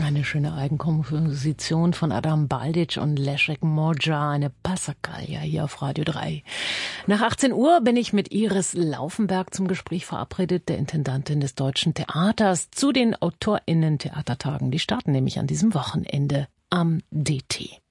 Eine schöne Eigenkomposition von Adam Baldic und Leszek Morja, eine Passacaglia hier auf Radio 3. Nach 18 Uhr bin ich mit Iris Laufenberg zum Gespräch verabredet, der Intendantin des Deutschen Theaters, zu den AutorInnen-Theatertagen. Die starten nämlich an diesem Wochenende am DT.